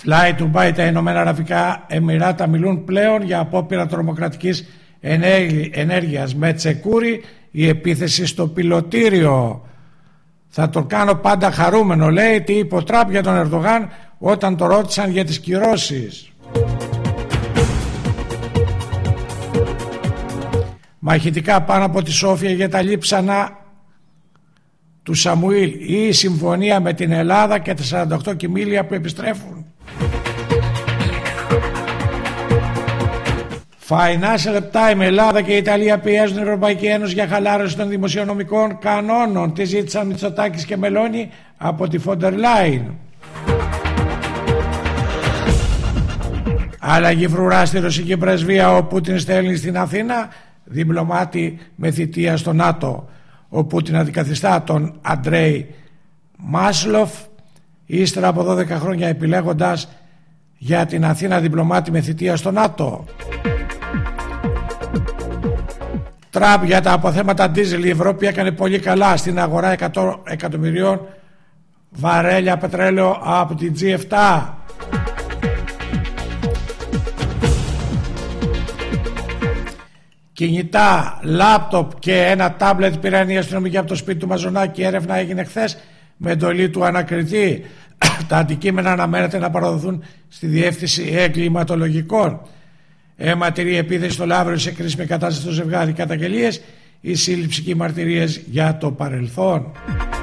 Πλάι του Μπάι τα Ηνωμένα Αραβικά Εμιράτα μιλούν πλέον για απόπειρα τρομοκρατικής ενέργειας. Με Τσεκούρη η επίθεση στο πιλωτήριο. Θα το κάνω πάντα χαρούμενο, λέει, τι είπε ο Τραμπ για τον Ερντογάν όταν το ρώτησαν για τις κυρώσεις. Μαχητικά πάνω από τη Σόφια για τα λείψανα του Σαμουήλ ή η συμφωνία με την Ελλάδα και τα 48 κοιμήλια που επιστρέφουν. Financial Times, Ελλάδα και η Ιταλία πιέζουν την Ευρωπαϊκή Ένωση για χαλάρωση των δημοσιονομικών κανόνων. Τι ζήτησαν Μητσοτάκης και Μελώνη από τη Φόντερ Λάιν. Αλλαγή φρουρά στη ρωσική πρεσβεία. Ο Πούτιν στέλνει στην Αθήνα διπλωμάτη με θητεία στο ΝΑΤΟ. Ο Πούτιν αντικαθιστά τον Αντρέι Μάσλοφ ύστερα από 12 χρόνια επιλέγοντας για την Αθήνα διπλωμάτη με θητεία στο ΝΑΤΟ. Τραμπ για τα αποθέματα ντίζελ. Η Ευρώπη έκανε πολύ καλά στην αγορά 100 εκατομμυρίων βαρέλια πετρέλαιο από την G7. Κινητά, λάπτοπ και ένα τάμπλετ πήραν οι αστυνομικοί από το σπίτι του Μαζονάκη. Η έρευνα έγινε χθες με εντολή του ανακριτή. Τα αντικείμενα αναμένεται να παραδοθούν στη Διεύθυνση Εγκληματολογικών. Αιματηρή επίθεση στο Λαύριο σε κρίσιμη κατάσταση στο ζευγάρι. Καταγγελίες, η σύλληψη και οι μαρτυρίες για το παρελθόν.